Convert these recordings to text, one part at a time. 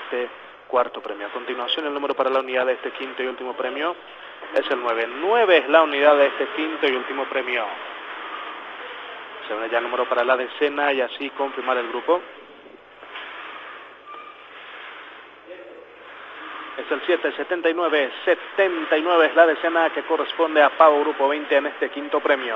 este cuarto premio. A continuación, el número para la unidad de este quinto y último premio es el 9. 9 es la unidad de este quinto y último premio. Se une ya el número para la decena y así confirmar el grupo. Es el 7, 79. 79 es la decena que corresponde a Pago Grupo 20 en este quinto premio.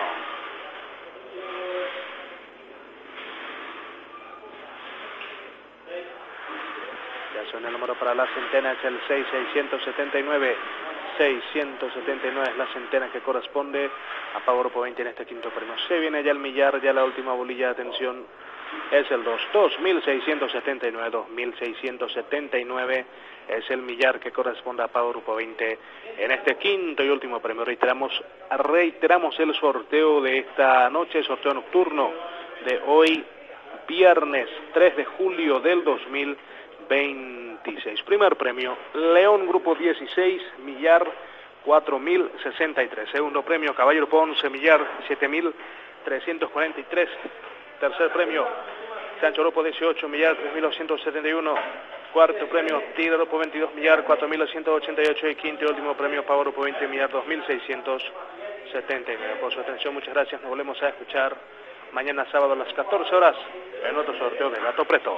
Ya suena el número para la centena, es el 6, 679. 679 es la centena que corresponde a Pago Grupo 20 en este quinto premio. Se viene ya el millar, ya la última bolilla de atención. Es el 2, 2679, 2679 es el millar que corresponde a Pago Grupo 20 en este quinto y último premio. Reiteramos el sorteo de esta noche, sorteo nocturno de hoy, viernes 3 de julio del 2026. Primer premio, León Grupo 16, millar 4063. Segundo premio, Caballero Ponce, millar 7343. Tercer premio, Sancho Grupo 18, millar 3271. Cuarto premio, Tigre Grupo 22, millar 4188. Y quinto y último premio, Pago Grupo 20, millar 2679. Por su atención, muchas gracias. Nos volvemos a escuchar mañana sábado a las 14 horas en otro sorteo de Gato Preto.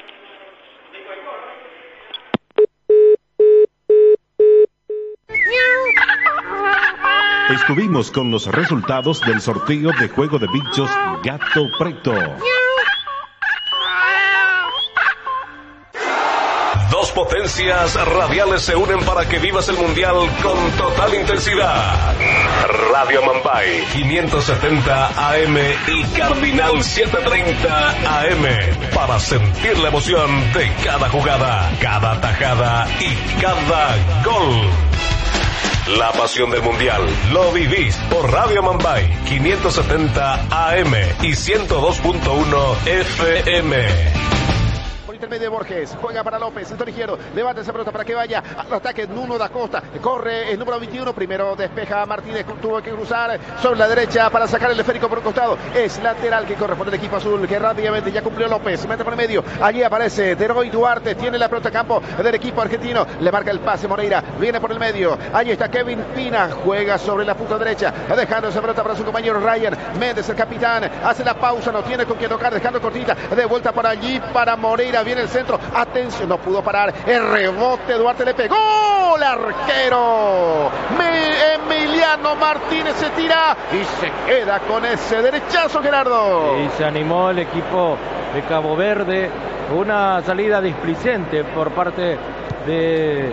Estuvimos con los resultados del sorteo de Juego de Bichos Gato Preto. Dos potencias radiales se unen para que vivas el mundial con total intensidad. Radio Mambay 570 AM y Cardinal 730 AM para sentir la emoción de cada jugada, cada tajada y cada gol. La pasión del mundial lo vivís por Radio Mambay 570 AM y 102.1 FM. Intermedio de Borges, juega para López, sector izquierdo, levanta esa pelota para que vaya al ataque Nuno da Costa, corre el número 21, primero despeja Martínez, tuvo que cruzar sobre la derecha para sacar el esférico por un costado, es lateral que corresponde al equipo azul, que rápidamente ya cumplió López, mete por el medio, allí aparece Deroy Duarte, tiene la pelota a campo del equipo argentino, le marca el pase Moreira, viene por el medio, allí está Kevin Pina, juega sobre la punta derecha, dejando esa pelota para su compañero Ryan Méndez, el capitán, hace la pausa, no tiene con quien tocar, dejando cortita, de vuelta por allí para Moreira, viene el centro, atención, no pudo parar, el rebote, Duarte le pegó, el arquero Emiliano Martínez se tira y se queda con ese derechazo, Gerardo. Y se animó el equipo de Cabo Verde, una salida displicente por parte de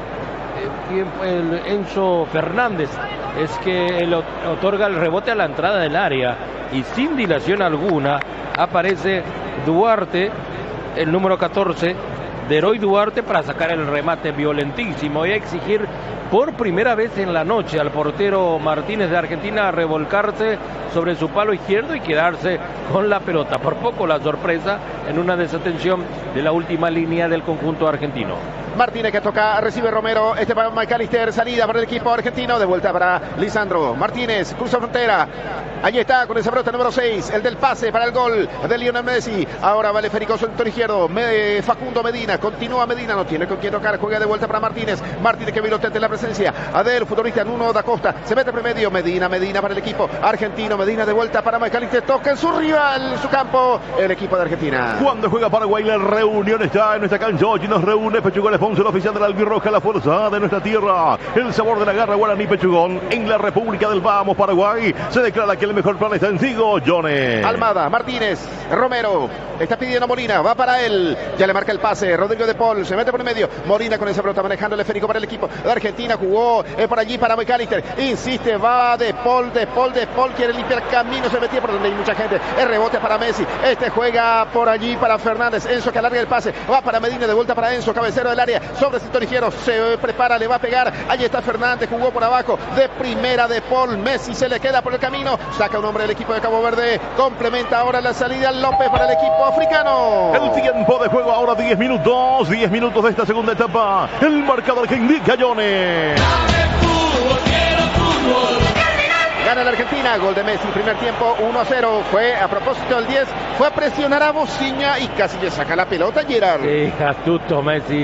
el Enzo Fernández, es que él otorga el rebote a la entrada del área y sin dilación alguna aparece Duarte, el número 14, Deroy Duarte, para sacar el remate violentísimo y exigir por primera vez en la noche al portero Martínez de Argentina revolcarse sobre su palo izquierdo y quedarse con la pelota. Por poco la sorpresa en una desatención de la última línea del conjunto argentino. Martínez que toca, recibe Romero, este para McAllister, salida para el equipo argentino, de vuelta para Lisandro Martínez, cruza frontera, allí está con esa pelota número 6, el del pase para el gol de Lionel Messi, ahora vale Federico sector izquierdo, Facundo Medina, continúa Medina, no tiene con quién tocar, juega de vuelta para Martínez que virotete en la presencia, Adel, futbolista Nuno da Costa, se mete por medio, Medina para el equipo argentino, Medina de vuelta para McAllister, toca en su rival, en su campo, el equipo de Argentina. Cuando juega Paraguay, la reunión está en nuestra cancha, hoy nos reúne Pechugón Ponce, el oficial de la albirroja, la fuerza de nuestra tierra, el sabor de la garra guaraní Pechugón, en la República del Vamos, Paraguay, se declara que el mejor plan está en Sigo, Jones. Almada, Martínez, Romero, está pidiendo Molina, va para él, ya le marca el pase, Rodrigo de Paul, se mete por el medio, Molina con esa pelota manejando el esférico para el equipo de Argentina, jugó por allí para McAllister, insiste, va de Paul, quiere limpiar camino, se metía por donde hay mucha gente, el rebote para Messi, juega por allí para Fernández, Enzo que alarga el pase, va para Medina, de vuelta para Enzo, cabecero del área, sobre el sector izquierdo, se prepara, le va a pegar, allí está Fernández, jugó por abajo, de primera de Paul, Messi se le queda por el camino, saca un hombre del equipo de Cabo Verde, complementa ahora la salida López para el equipo africano. El tiempo de juego ahora 10 minutos de esta segunda etapa, el marcador que indica Jones. Gana la Argentina, gol de Messi, primer tiempo 1-0, fue a propósito del 10, fue a presionar a Bociña y casi le saca la pelota Gerard. Sí, astuto Messi.